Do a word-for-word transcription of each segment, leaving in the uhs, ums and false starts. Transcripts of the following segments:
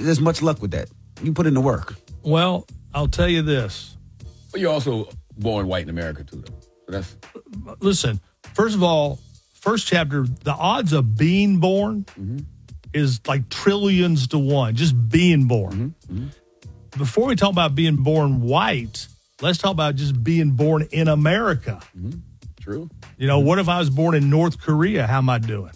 there's much luck with that. You put in the work. Well, I'll tell you this. But you're also born white in America, too, though. So that's... Listen, first of all, first chapter, the odds of being born mm-hmm. is like trillions to one, just being born. Mm-hmm. Mm-hmm. Before we talk about being born white, let's talk about just being born in America. Mm-hmm. True. You know, what if I was born in North Korea? How am I doing?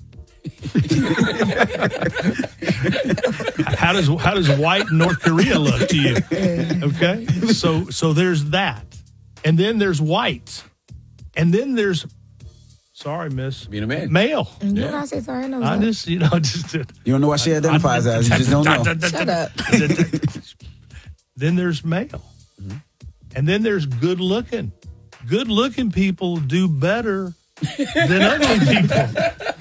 how does how does white North Korea look to you? Okay, so so there's that, and then there's white, and then there's sorry, miss, being a man, male. You yeah. know, I say sorry. I know. I that. just you know just you don't know what she identifies I, I, as. You just don't know. Shut up. Then there's male, mm-hmm. and then there's good looking. Good looking people do better than ugly people.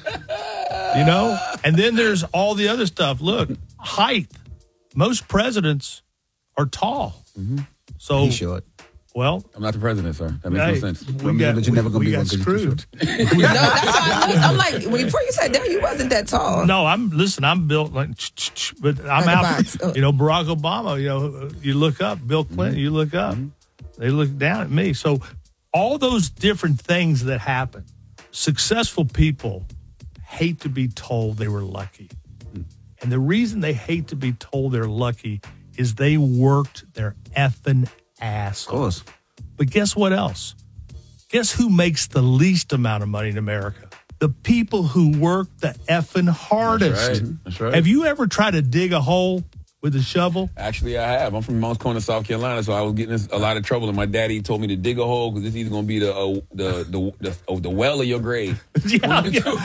You know? And then there's all the other stuff. Look, height. Most presidents are tall. Mm-hmm. So he's short. Well, I'm not the president, sir. That makes hey, no sense. We got, but you're never gonna we be got one screwed. No, that's why I'm, I'm like, before you said that, you wasn't that tall. No, I'm listen. I'm built like, but I'm like out. You know, Barack Obama. You know, you look up. Bill Clinton. Mm-hmm. You look up. Mm-hmm. They look down at me. So all those different things that happen. Successful people hate to be told they were lucky. And the reason they hate to be told they're lucky is they worked their effing ass off. Of course. But guess what else? Guess who makes the least amount of money in America? The people who work the effing hardest. That's right. That's right. Have you ever tried to dig a hole with a shovel? Actually, I have. I'm from Mounts Corner, South Carolina, so I was getting in a lot of trouble, and my daddy told me to dig a hole because this is either going to be the uh, the the the, oh, the well or your grave. Yeah,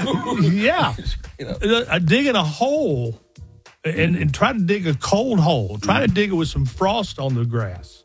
yeah. You know. uh, digging a hole and, and try to dig a cold hole. Try to dig it with some frost on the grass.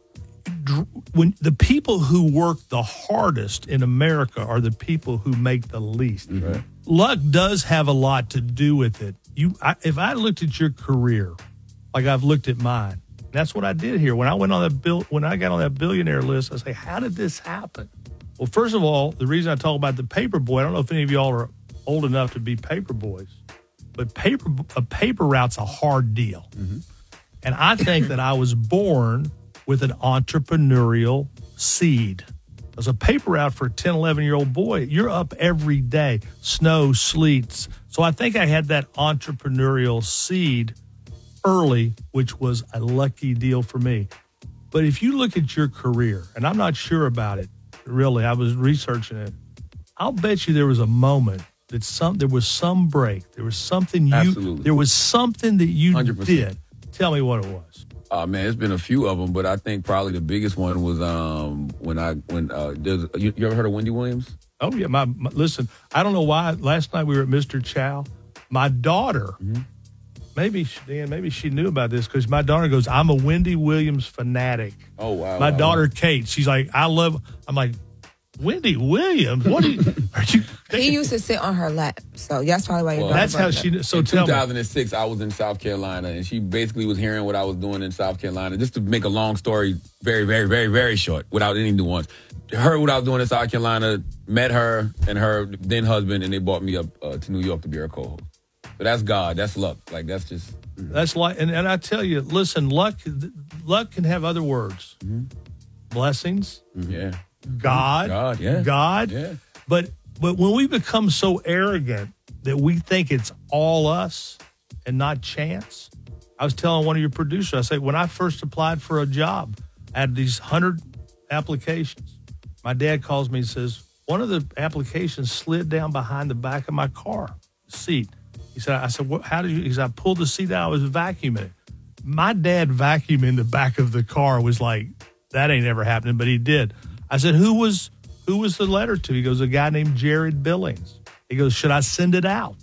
When the people who work the hardest in America are the people who make the least. Right. Luck does have a lot to do with it. You, I, if I looked at your career, like I've looked at mine, that's what I did here. When I went on that bill, when I got on that billionaire list, I say, how did this happen? Well, first of all, the reason I talk about the paper boy, I don't know if any of y'all are old enough to be paper boys, but paper a paper route's a hard deal. Mm-hmm. And I think that I was born with an entrepreneurial seed. As a paper route for a ten, eleven-year-old boy, you're up every day, snow, sleets. So I think I had that entrepreneurial seed early, which was a lucky deal for me. But if you look at your career, and I'm not sure about it, really, I was researching it, I'll bet you there was a moment that some there was some break. There was something you Absolutely. There was something that you one hundred percent. did. Tell me what it was. Uh, man, it's been a few of them, but I think probably the biggest one was um, when I when uh, there's, you, you ever heard of Wendy Williams? Oh yeah, my, my listen. I don't know why. Last night we were at Mister Chow. My daughter, mm-hmm. maybe she, Dan, maybe she knew about this because my daughter goes, "I'm a Wendy Williams fanatic." Oh wow! My wow. daughter Kate, she's like, "I love." I'm like, Wendy Williams. What are you? Are you he used to sit on her lap, so that's probably why. Your well, that's how she. That. So in tell two thousand six, me. I was in South Carolina, and she basically was hearing what I was doing in South Carolina. Just to make a long story very, very, very, very short, without any nuance. Heard what I was doing in South Carolina, met her and her then husband, and they brought me up uh, to New York to be her co-host. So that's God. That's luck. Like that's just. That's like, and, and I tell you, listen, luck. Luck can have other words. Mm-hmm. Blessings. Mm-hmm. Yeah. God, God, yeah. God. Yeah. But but when we become so arrogant that we think it's all us and not chance, I was telling one of your producers, I say, when I first applied for a job, I had these hundred applications. My dad calls me and says, one of the applications slid down behind the back of my car seat. He said, I said, what, how did you, he said, I pulled the seat out, I was vacuuming it. My dad vacuuming the back of the car was like, that ain't ever happening, but he did. I said, who was who was the letter to? He goes, a guy named Jared Billings. He goes, should I send it out?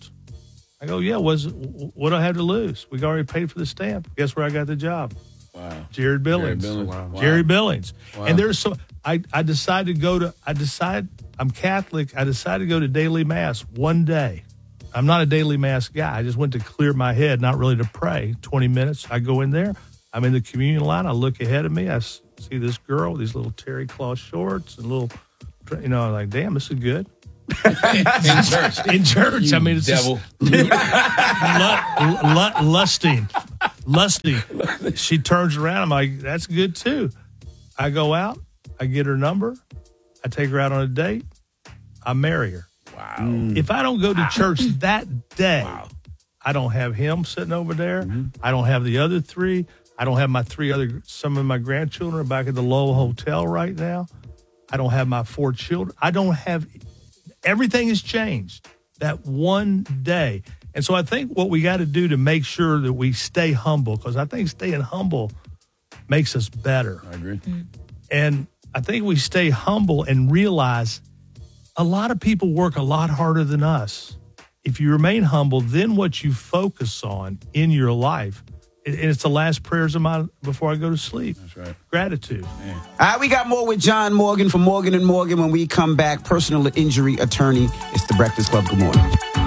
I go, yeah, was what do I have to lose? We already paid for the stamp. Guess where I got the job? Wow. Jared Billings. Jared Billings. Wow. Jerry Billings. Wow. And there's so I, I decided to go to I decide I'm Catholic. I decided to go to daily mass one day. I'm not a daily mass guy. I just went to clear my head, not really to pray. twenty minutes. I go in there. I'm in the communion line. I look ahead of me. I see this girl with these little terry cloth shorts and little, you know, I'm like, damn, this is good. in church. In church. You I mean, it's devil. Just, lu- lu- lusting. Lusty. She turns around. I'm like, that's good too. I go out. I get her number. I take her out on a date. I marry her. Wow. If I don't go to church that day, wow. I don't have him sitting over there. Mm-hmm. I don't have the other three. I don't have my three other, some of my grandchildren are back at the Lowell Hotel right now. I don't have my four children. I don't have, everything has changed that one day. And so I think what we got to do to make sure that we stay humble, because I think staying humble makes us better. I agree. Mm-hmm. And I think we stay humble and realize a lot of people work a lot harder than us. If you remain humble, then what you focus on in your life, and it's the last prayers of mine before I go to sleep. That's right. Gratitude. Man. All right, we got more with John Morgan from Morgan and Morgan when we come back. Personal injury attorney. It's the Breakfast Club. Good morning.